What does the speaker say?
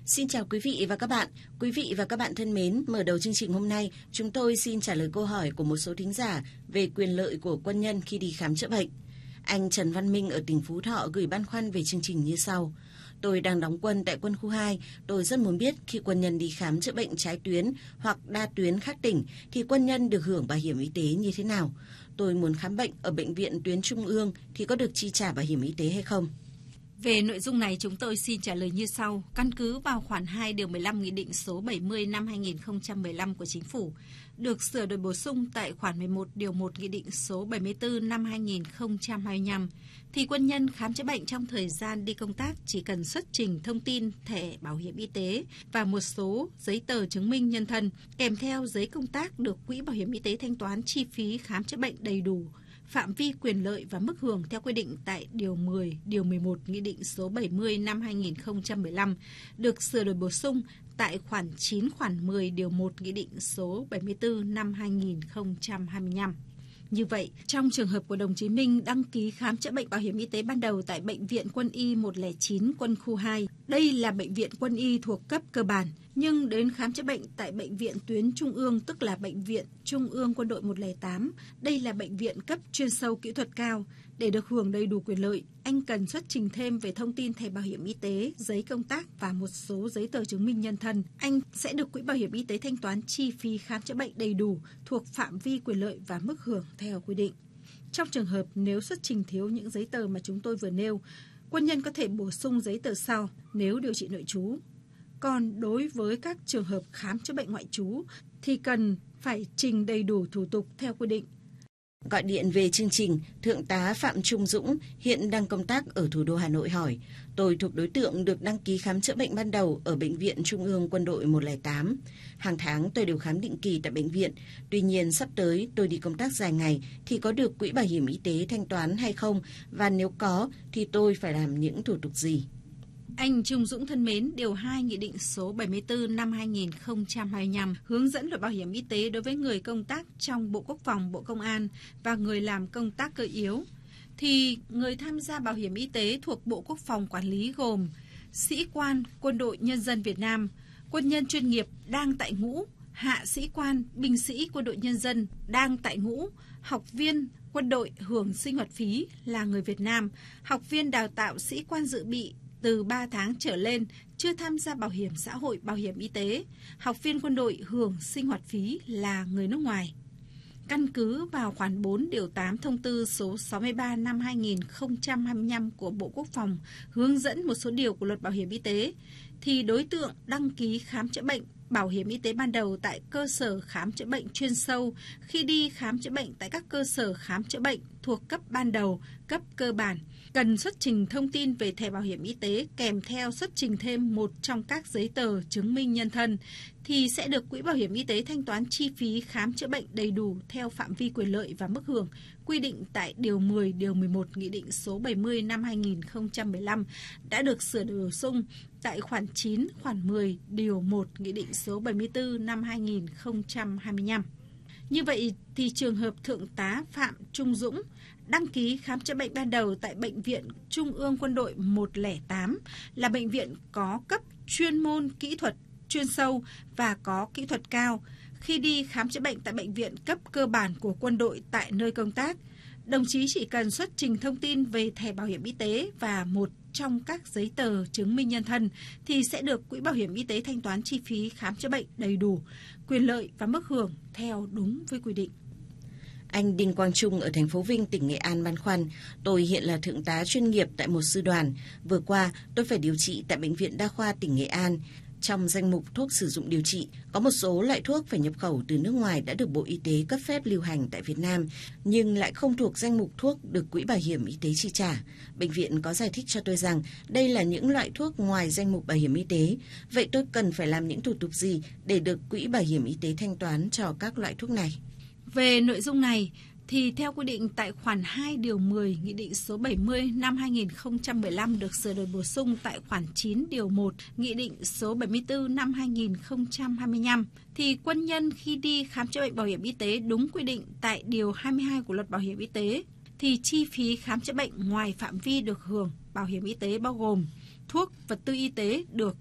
Xin chào quý vị và các bạn. Quý vị và các bạn thân mến, mở đầu chương trình hôm nay, chúng tôi xin trả lời câu hỏi của một số thính giả về quyền lợi của quân nhân khi đi khám chữa bệnh. Anh Trần Văn Minh ở tỉnh Phú Thọ gửi băn khoăn về chương trình như sau. Tôi đang đóng quân tại quân khu 2. Tôi rất muốn biết khi quân nhân đi khám chữa bệnh trái tuyến hoặc đa tuyến khác tỉnh thì quân nhân được hưởng bảo hiểm y tế như thế nào? Tôi muốn khám bệnh ở bệnh viện tuyến trung ương thì có được chi trả bảo hiểm y tế hay không? Về nội dung này, chúng tôi xin trả lời như sau. Căn cứ vào khoản 2 điều 15 Nghị định số 70 năm 2015 của Chính phủ, được sửa đổi bổ sung tại khoản 11 điều 1 Nghị định số 74 năm 2025, thì quân nhân khám chữa bệnh trong thời gian đi công tác chỉ cần xuất trình thông tin thẻ bảo hiểm y tế và một số giấy tờ chứng minh nhân thân, kèm theo giấy công tác được Quỹ Bảo hiểm Y tế thanh toán chi phí khám chữa bệnh đầy đủ, phạm vi quyền lợi và mức hưởng theo quy định tại Điều 10, Điều 11 Nghị định số 70 năm 2015, được sửa đổi bổ sung tại khoản 9 khoản 10 Điều 1 Nghị định số 74 năm 2025. Như vậy, trong trường hợp của đồng chí Minh đăng ký khám chữa bệnh bảo hiểm y tế ban đầu tại Bệnh viện Quân y 109 Quân khu 2, đây là bệnh viện quân y thuộc cấp cơ bản, nhưng đến khám chữa bệnh tại Bệnh viện tuyến trung ương, tức là Bệnh viện Trung ương Quân đội 108, đây là bệnh viện cấp chuyên sâu kỹ thuật cao. Để được hưởng đầy đủ quyền lợi, anh cần xuất trình thêm về thông tin thẻ bảo hiểm y tế, giấy công tác và một số giấy tờ chứng minh nhân thân. Anh sẽ được Quỹ Bảo hiểm Y tế thanh toán chi phí khám chữa bệnh đầy đủ thuộc phạm vi quyền lợi và mức hưởng theo quy định. Trong trường hợp nếu xuất trình thiếu những giấy tờ mà chúng tôi vừa nêu, quân nhân có thể bổ sung giấy tờ sau nếu điều trị nội trú. Còn đối với các trường hợp khám chữa bệnh ngoại trú thì cần phải trình đầy đủ thủ tục theo quy định. Gọi điện về chương trình, Thượng tá Phạm Trung Dũng hiện đang công tác ở thủ đô Hà Nội hỏi, tôi thuộc đối tượng được đăng ký khám chữa bệnh ban đầu ở Bệnh viện Trung ương Quân đội 108. Hàng tháng tôi đều khám định kỳ tại bệnh viện. Tuy nhiên sắp tới tôi đi công tác dài ngày thì có được Quỹ Bảo hiểm Y tế thanh toán hay không? Và nếu có thì tôi phải làm những thủ tục gì? Anh Trung Dũng thân mến, Điều 2 Nghị định số 74 năm 2025 hướng dẫn luật bảo hiểm y tế đối với người công tác trong Bộ Quốc phòng, Bộ Công an và người làm công tác cơ yếu. Thì người tham gia bảo hiểm y tế thuộc Bộ Quốc phòng quản lý gồm sĩ quan Quân đội Nhân dân Việt Nam, quân nhân chuyên nghiệp đang tại ngũ, hạ sĩ quan, binh sĩ Quân đội Nhân dân đang tại ngũ, học viên quân đội hưởng sinh hoạt phí là người Việt Nam, học viên đào tạo sĩ quan dự bị từ 3 tháng trở lên chưa tham gia bảo hiểm xã hội, bảo hiểm y tế, học viên quân đội hưởng sinh hoạt phí là người nước ngoài. Căn cứ vào khoản 4 điều 8 thông tư số 63 năm 2025 của Bộ Quốc phòng hướng dẫn một số điều của luật bảo hiểm y tế, thì đối tượng đăng ký khám chữa bệnh bảo hiểm y tế ban đầu tại cơ sở khám chữa bệnh chuyên sâu khi đi khám chữa bệnh tại các cơ sở khám chữa bệnh thuộc cấp ban đầu, cấp cơ bản, cần xuất trình thông tin về thẻ bảo hiểm y tế kèm theo xuất trình thêm một trong các giấy tờ chứng minh nhân thân thì sẽ được Quỹ Bảo hiểm Y tế thanh toán chi phí khám chữa bệnh đầy đủ theo phạm vi quyền lợi và mức hưởng quy định tại Điều 10, Điều 11 Nghị định số 70 năm 2015 đã được sửa đổi bổ sung tại khoản 9, khoản 10, Điều 1 Nghị định số 74 năm 2025. Như vậy thì trường hợp Thượng tá Phạm Trung Dũng đăng ký khám chữa bệnh ban đầu tại Bệnh viện Trung ương Quân đội 108 là bệnh viện có cấp chuyên môn kỹ thuật chuyên sâu và có kỹ thuật cao. Khi đi khám chữa bệnh tại bệnh viện cấp cơ bản của quân đội tại nơi công tác, đồng chí chỉ cần xuất trình thông tin về thẻ bảo hiểm y tế và một trong các giấy tờ chứng minh nhân thân thì sẽ được Quỹ Bảo hiểm Y tế thanh toán chi phí khám chữa bệnh đầy đủ, quyền lợi và mức hưởng theo đúng với quy định. Anh Đinh Quang Trung ở thành phố Vinh, tỉnh Nghệ An băn khoăn, tôi hiện là thượng tá chuyên nghiệp tại một sư đoàn. Vừa qua, tôi phải điều trị tại Bệnh viện Đa khoa tỉnh Nghệ An. Trong danh mục thuốc sử dụng điều trị, có một số loại thuốc phải nhập khẩu từ nước ngoài đã được Bộ Y tế cấp phép lưu hành tại Việt Nam, nhưng lại không thuộc danh mục thuốc được Quỹ Bảo hiểm Y tế chi trả. Bệnh viện có giải thích cho tôi rằng đây là những loại thuốc ngoài danh mục bảo hiểm y tế. Vậy tôi cần phải làm những thủ tục gì để được Quỹ Bảo hiểm Y tế thanh toán cho các loại thuốc này? Về nội dung này, thì theo quy định tại khoản 2 điều 10 Nghị định số 70 năm 2015 được sửa đổi bổ sung tại khoản 9 điều 1 Nghị định số 74 năm 2025 thì quân nhân khi đi khám chữa bệnh bảo hiểm y tế đúng quy định tại điều 22 của luật bảo hiểm y tế thì chi phí khám chữa bệnh ngoài phạm vi được hưởng bảo hiểm y tế bao gồm thuốc, vật tư y tế được